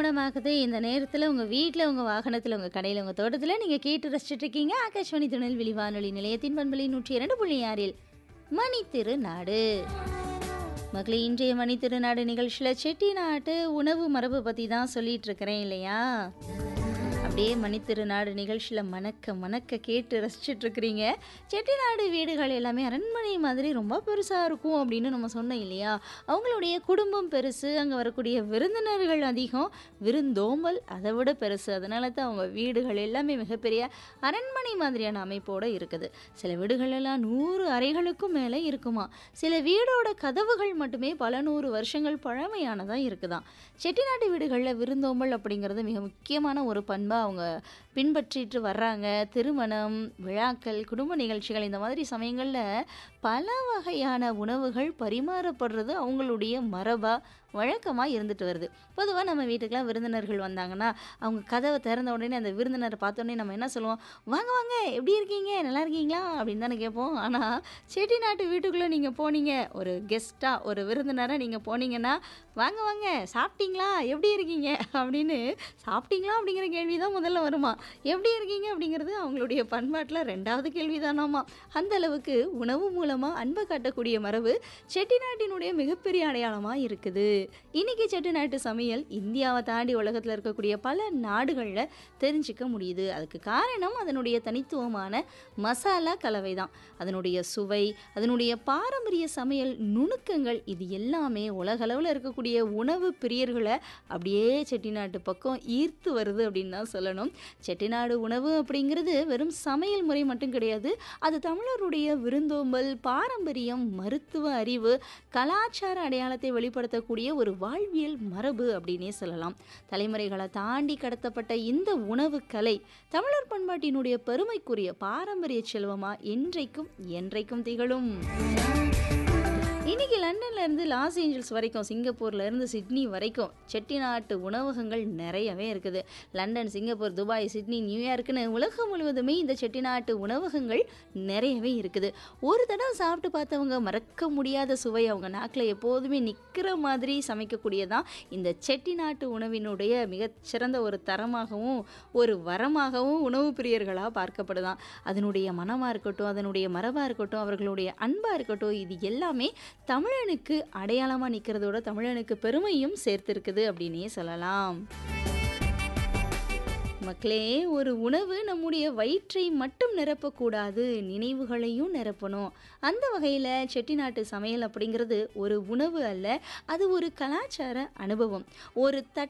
திருமணமாகுது. இந்த நேரத்தில உங்க வீட்ல, உங்க வாகனத்தில, உங்க கடையில, உங்க தோட்டத்தில நீங்க கேட்டு ரசிச்சுட்டு இருக்கீங்க. ஆகாஷ்வாணி திருநெல்வேலி வானொலி நிலையத்தின் பண்பலை 102.6 மணித்திருநாடு. மக்களே, இன்றைய மணித்திருநாடு நிகழ்ச்சியில செட்டிநாட்டு உணவு மரபு பத்தி தான் சொல்லிட்டு இருக்கிறேன் இல்லையா? அப்படியே மணித்திருநாடு நிகழ்ச்சியில மணக்க மணக்க கேட்டு ரசிச்சுட்டு இருக்கிறீங்க. செட்டிநாடு வீடுகள் எல்லாமே அரண்மனை மாதிரி ரொம்ப பெருசா இருக்கும் அப்படின்னு நம்ம சொன்னோம் இல்லையா? அவங்களுடைய குடும்பம் பெருசு, அங்க வரக்கூடிய விருந்தினர்கள் அதிகம், விருந்தோம்பல் அதை விட பெருசு. அதனால தான் அவங்க வீடுகள் எல்லாமே மிகப்பெரிய அரண்மனை மாதிரியான அமைப்போட இருக்குது. சில வீடுகள் எல்லாம் 100 அறைகளுக்கும் மேலே இருக்குமா. சில வீடோட கதவுகள் மட்டுமே பல 100 வருஷங்கள் பழமையானதாக இருக்குதாம். செட்டிநாட்டு வீடுகளில் விருந்தோம்பல் அப்படிங்கிறது மிக முக்கியமான ஒரு பண்பாக அவங்க பின்பற்றிட்டு வர்றாங்க. திருமணம், விழாக்கள், குடும்ப நிகழ்ச்சிகள் இந்த மாதிரி சமயங்களில் பல வகையான உணவுகள் பரிமாறப்படுறது அவங்களுடைய மரபாக வழக்கமாக இருந்துட்டு வருது. பொதுவாக நம்ம வீட்டுக்கெலாம் விருந்தினர்கள் வந்தாங்கன்னா அவங்க கதவை திறந்த உடனே அந்த விருந்தினரை பார்த்தோன்னே நம்ம என்ன சொல்லுவோம்? வாங்க வாங்க, எப்படி இருக்கீங்க, நல்லா இருக்கீங்களா அப்படின்னு தானே கேட்போம். ஆனால் செட்டிநாட்டு வீட்டுக்குள்ளே நீங்கள் போனீங்க, ஒரு கெஸ்ட்டாக ஒரு விருந்தினராக நீங்கள் போனீங்கன்னா, வாங்க வாங்க, சாப்பிட்டீங்களா, எப்படி இருக்கீங்க அப்படின்னு சாப்பிட்டீங்களா அப்படிங்கிற கேள்வி தான் முதல்ல வருமா. எப்படி இருக்கீங்க அப்படிங்கிறது அவங்களுடைய பண்பாட்டில் 2வது கேள்வி தானாமா. அந்த அளவுக்கு உணவு மூலமாக அன்பை காட்டக்கூடிய மரபு செட்டிநாட்டினுடைய மிகப்பெரிய அடையாளமாக இருக்குது. இன்னைக்கு செட்டிநாட்டு சமையல் இந்தியாவை தாண்டி உலகத்தில் இருக்கக்கூடிய பல நாடுகளில் தெரிஞ்சிக்க முடியுது. அதுக்கு காரணம் அதனுடைய தனித்துவமான மசாலா கலவை தான். அதனுடைய சுவை, அதனுடைய பாரம்பரிய சமையல் நுணுக்கங்கள், இது எல்லாமே உலகளவில் இருக்கக்கூடிய உணவு பிரியர்களை அப்படியே செட்டிநாட்டு பக்கம் ஈர்த்து வருது அப்படின்னு தான் சொல்லணும். செட்டிநாடு உணவு அப்படிங்கிறது வெறும் சமையல் முறை மட்டும் கிடையாது. அது தமிழருடைய விருந்தோம்பல், பாரம்பரியம், மருத்துவ அறிவு, கலாச்சார அடையாளத்தை வெளிப்படுத்தக்கூடிய ஒரு வாழ்வியல் மரபு அப்படின்னே சொல்லலாம். தலைமுறைகளை தாண்டி கடத்தப்பட்ட இந்த உணவு கலை தமிழர் பண்பாட்டினுடைய பெருமைக்குரிய பாரம்பரிய செல்வமா என்றைக்கும் என்றைக்கும் திகழும். இன்னைக்கு லண்டன்ல இருந்து லாஸ் ஏஞ்சல்ஸ் வரைக்கும், சிங்கப்பூர்ல இருந்து சிட்னி வரைக்கும் செட்டிநாட்டு உணவகங்கள் நிறையவே இருக்குது. லண்டன், சிங்கப்பூர், துபாய், சிட்னி, நியூயார்க்குன்னு உலகம் முழுவதுமே இந்த செட்டிநாட்டு உணவகங்கள் நிறையவே இருக்குது. ஒரு தடவை சாப்பிட்டு பார்த்தவங்க மறக்க முடியாத சுவை அவங்க நாக்கில் எப்போதுமே நிற்கிற மாதிரி சமைக்கக்கூடியதான் இந்த செட்டிநாட்டு உணவினுடைய மிகச்சிறந்த ஒரு தரமாகவும் ஒரு வரமாகவும் உணவு பிரியர்களாக பார்க்கப்படுதான். அதனுடைய மனமாக இருக்கட்டும், அதனுடைய மரபாக இருக்கட்டும், அவர்களுடைய அன்பாக இருக்கட்டும், இது எல்லாமே தமிழனுக்கு அடையாளமாக நிற்கிறதோட தமிழனுக்கு பெருமையும் சேர்த்திருக்குது அப்படின்னே சொல்லலாம். மக்களே, ஒரு உணவு நம்முடைய வயிற்றை மட்டும் நிரப்பக்கூடாது, நினைவுகளையும் நிரப்பணும். அந்த வகையில் செட்டிநாட்டு சமையல் அப்படிங்கிறது ஒரு உணவு அல்ல, அது ஒரு கலாச்சார அனுபவம். ஒரு